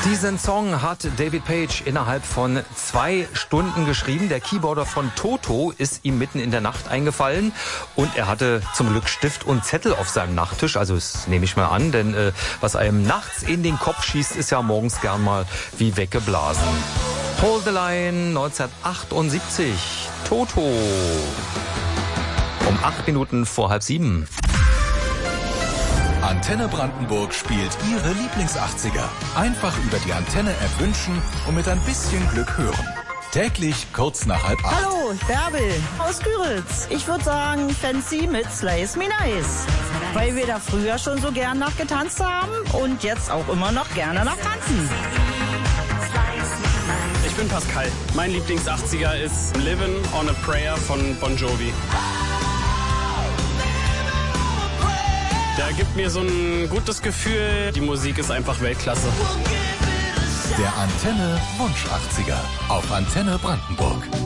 Diesen Song hat David Page innerhalb von 2 Stunden geschrieben. Der Keyboarder von Toto ist ihm mitten in der Nacht eingefallen und er hatte zum Glück Stift und Zettel auf seinem Nachttisch. Also das nehme ich mal an, denn was einem nachts in den Kopf schießt, ist ja morgens gern mal wie weggeblasen. Hold the Line 1978. Toto. Um 8 Minuten vor 6:30. Antenne Brandenburg spielt Ihre Lieblings-80er. Einfach über die Antenne-App wünschen und mit ein bisschen Glück hören. Täglich kurz nach 7:30. Hallo, Bärbel aus Güritz. Ich würde sagen Fancy mit Slice Me Nice. Weil wir da früher schon so gern nachgetanzt haben und jetzt auch immer noch gerne nachtanzen. Ich bin Pascal. Mein Lieblings-80er ist Livin' on a Prayer von Bon Jovi. Der gibt mir so ein gutes Gefühl. Die Musik ist einfach Weltklasse. Der Antenne Wunsch 80er auf Antenne Brandenburg.